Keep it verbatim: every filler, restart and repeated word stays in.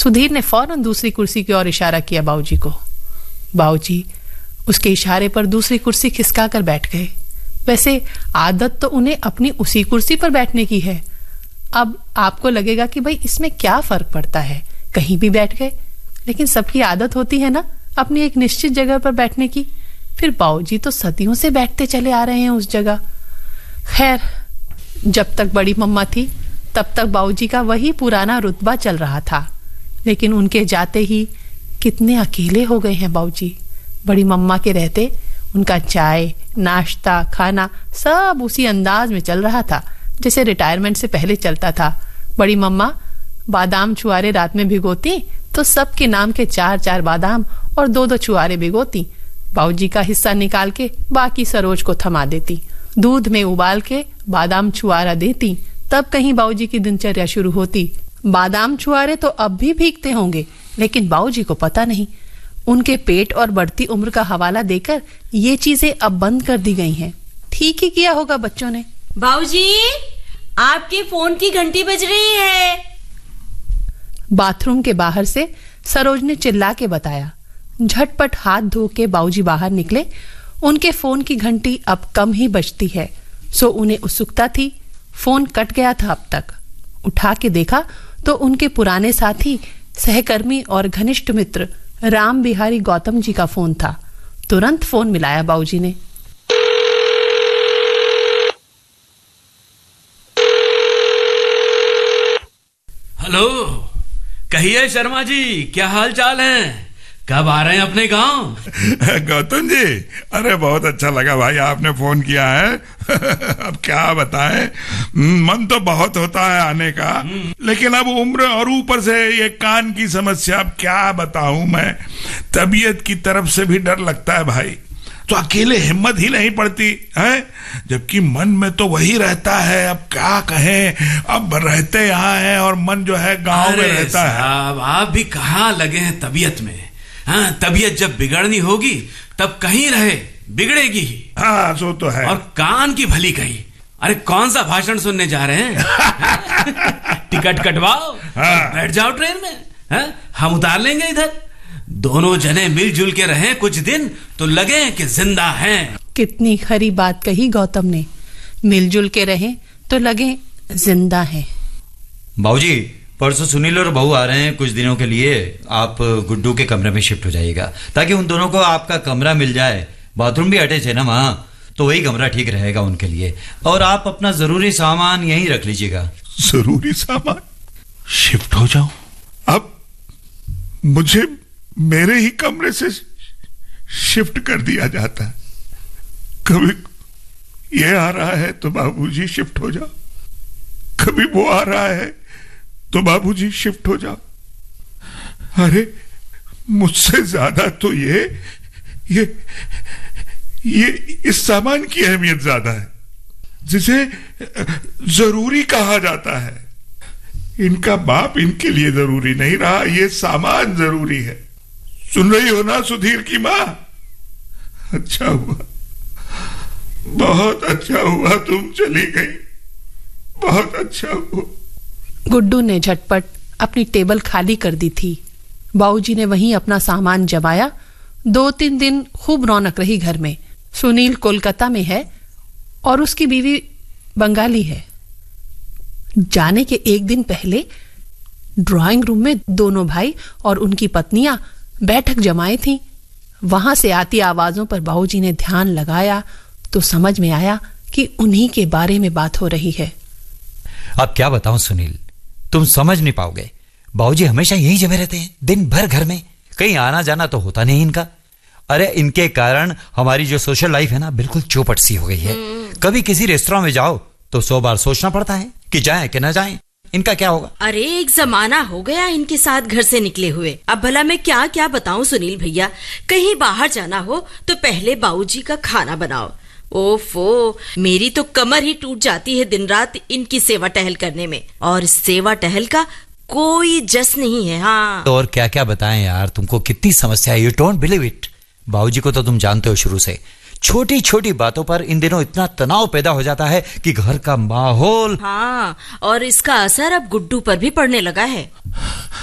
सुधीर ने फौरन दूसरी कुर्सी की ओर इशारा किया बाबूजी को। बाबूजी उसके इशारे पर दूसरी कुर्सी खिसका कर बैठ गए। वैसे आदत तो उन्हें अपनी उसी कुर्सी पर बैठने की है। अब आपको लगेगा कि भाई इसमें क्या फर्क पड़ता है, कहीं भी बैठ गए, लेकिन सबकी आदत होती है ना अपनी एक निश्चित जगह पर बैठने की। फिर बाबूजी तो सदियों से बैठते चले आ रहे हैं उस जगह। खैर, जब तक बड़ी मम्मा थी तब तक बाबूजी का वही पुराना रुतबा चल रहा था, लेकिन उनके जाते ही कितने अकेले हो गए हैं बाबूजी। बड़ी मम्मा के रहते उनका चाय, नाश्ता, खाना सब उसी अंदाज में चल रहा था जैसे रिटायरमेंट से पहले चलता था। बड़ी मम्मा बादाम छुआरे रात में भिगोती तो सबके नाम के चार चार बादाम और दो दो छुआरे भिगोती। बाबूजी का हिस्सा निकाल के बाकी सरोज को थमा देती। दूध में उबाल के बादाम छुआरा देती, तब कहीं बाबूजी की दिनचर्या शुरू होती। बादाम छुआरे तो अब भी भीगते होंगे, लेकिन बाबूजी को पता नहीं। उनके पेट और बढ़ती उम्र का हवाला देकर ये चीजें अब बंद कर दी गई हैं। ठीक ही किया होगा बच्चों ने। बाबूजी, आपके फोन की घंटी बज रही है। बाथरूम के बाहर से सरोज ने चिल्ला के बताया। झटपट हाथ धो के बाबूजी बाहर निकले। उनके फोन की घंटी अब कम ही बजती है, सो उन्हें उत्सुकता थी। फोन कट गया था अब तक। उठा के देखा तो उनके पुराने साथी, सहकर्मी और घनिष्ठ मित्र राम बिहारी गौतम जी का फोन था। तुरंत फोन मिलाया बाबूजी ने। हेलो, कहिए शर्मा जी, क्या हाल चाल है? कब आ रहे हैं अपने गांव? गौतम जी, अरे बहुत अच्छा लगा भाई आपने फोन किया है। अब क्या बताएं, मन तो बहुत होता है आने का, लेकिन अब उम्र और ऊपर से ये कान की समस्या, अब क्या बताऊं मैं। तबीयत की तरफ से भी डर लगता है भाई, तो अकेले हिम्मत ही नहीं पड़ती है, जबकि मन में तो वही रहता है। अब क्या कहें, अब रहते यहाँ हैं और मन जो है गांव में रहता है। अब आप भी कहाँ लगे हैं तबीयत में? हाँ, तबीयत जब बिगड़नी होगी तब कहीं रहे, बिगड़ेगी ही। हाँ, सो तो है। और कान की भली कही। अरे कौन सा भाषण सुनने जा रहे हैं? टिकट कटवाओ, हाँ। बैठ जाओ ट्रेन में, हाँ? हम उतार लेंगे इधर। दोनों जने मिलजुल के रहें कुछ दिन तो लगे कि जिंदा हैं। कितनी खरी बात कही गौतम ने। मिलजुल के रहें तो लगे जिंदा हैं। बाबूजी, परसों सुनील और बहू आ रहे हैं कुछ दिनों के लिए। आप गुड्डू के कमरे में शिफ्ट हो जाइएगा ताकि उन दोनों को आपका कमरा मिल जाए। बाथरूम भी अटैच है ना वहाँ, तो वही कमरा ठीक रहेगा उनके लिए। और आप अपना जरूरी सामान यहीं रख लीजिएगा। जरूरी सामान शिफ्ट हो जाओ? अब मुझे मेरे ही कमरे से शिफ्ट कर दिया जाता है। कभी ये आ रहा है तो बाबूजी शिफ्ट हो जाओ, कभी वो आ रहा है तो बाबूजी शिफ्ट हो जाओ। अरे मुझसे ज्यादा तो ये ये ये इस सामान की अहमियत ज्यादा है जिसे जरूरी कहा जाता है। इनका बाप इनके लिए जरूरी नहीं रहा, ये सामान जरूरी है। सुन रही हो ना सुधीर की माँ? अच्छा हुआ, बहुत अच्छा हुआ तुम चली गई, बहुत अच्छा हुआ। गुड्डू ने झटपट अपनी टेबल खाली कर दी थी। बाबूजी ने वहीं अपना सामान जमाया। दो तीन दिन खूब रौनक रही घर में। सुनील कोलकाता में है और उसकी बीवी बंगाली है। जाने के एक दिन पहले ड्राइंग रूम में दोनों भाई और उनकी पत्नियां बैठक जमाई थीं। वहां से आती आवाजों पर बाबूजी ने ध्यान लगाया तो समझ में आया कि उन्हीं के बारे में बात हो रही है। अब क्या बताऊं सुनील, तुम समझ नहीं पाओगे। बाबूजी हमेशा यही जमे रहते हैं, दिन भर घर में, कहीं आना जाना तो होता नहीं इनका। अरे इनके कारण हमारी जो सोशल लाइफ है ना, बिल्कुल चौपट सी हो गई है। कभी किसी रेस्टोरेंट में जाओ तो सौ बार सोचना पड़ता है कि जाएं कि न जाएं। इनका क्या होगा? अरे एक जमाना हो गया इनके साथ घर से निकले हुए। अब भला मैं क्या क्या बताऊं सुनील भैया। कहीं बाहर जाना हो तो पहले बाबूजी का खाना बनाओ। ओफो, मेरी तो कमर ही टूट जाती है दिन रात इनकी सेवा टहल करने में, और सेवा टहल का कोई जस नहीं है। हाँ, तो और क्या क्या बताएं यार, तुमको कितनी समस्या है। You don't believe it. बाबूजी को तो तुम जानते हो शुरू से, छोटी छोटी बातों पर इन दिनों इतना तनाव पैदा हो जाता है कि घर का माहौल। हाँ, और इसका असर अब गुड्डू पर भी पड़ने लगा है।